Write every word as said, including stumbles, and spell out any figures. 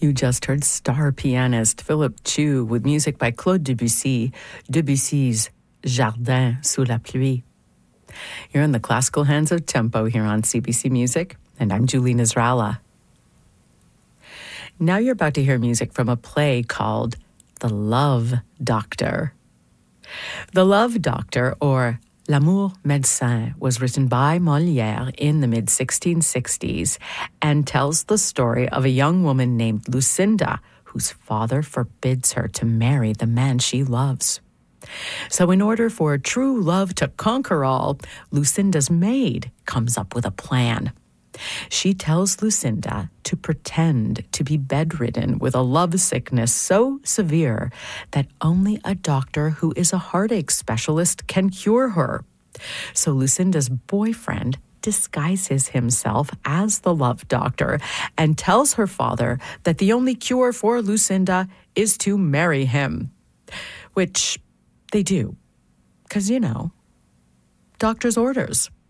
You just heard star pianist Philip Chu with music by Claude Debussy, Debussy's Jardin sous la pluie. You're in the classical hands of tempo here on C B C Music, and I'm Julie Nasrallah. Now you're about to hear music from a play called The Love Doctor. The Love Doctor, or L'amour médecin, was written by Molière in the mid sixteen sixties and tells the story of a young woman named Lucinda whose father forbids her to marry the man she loves. So in order for true love to conquer all, Lucinda's maid comes up with a plan. She tells Lucinda to pretend to be bedridden with a love sickness so severe that only a doctor who is a heartache specialist can cure her. So Lucinda's boyfriend disguises himself as the love doctor and tells her father that the only cure for Lucinda is to marry him. Which they do, because, you know, doctor's orders.